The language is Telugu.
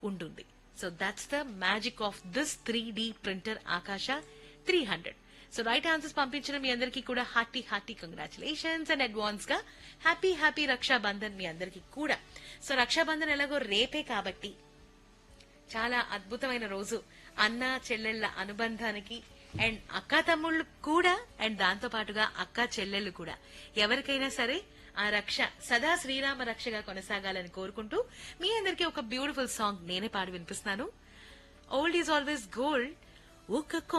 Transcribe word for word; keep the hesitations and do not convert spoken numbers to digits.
ఉంటుంది. So that's the magic of this three D printer ఆకాశ three hundred. So right answers పంపించిన మీ అందరికీ కూడా hearty hearty congratulations and advance గా హ్యాపీ హ్యాపీ రక్షాబంధన్ మీ అందరికీ కూడా. సో రక్షాబంధన్ ఎలాగో రేపే కాబట్టి చాలా అద్భుతమైన రోజు అన్న చెల్లెళ్ళ అనుబంధానికి అండ్ అక్క తమ్ముళ్ళు కూడా అండ్ దాంతో పాటుగా అక్క చెల్లెళ్ళు కూడా ఎవరికైనా సరే ఆ రక్ష సదా శ్రీరామ రక్షగా కొనసాగాలని కోరుకుంటూ మీ అందరికీ ఒక బ్యూటిఫుల్ సాంగ్ నేనే పాడి వినిపిస్తున్నాను. Old is always gold. ఒక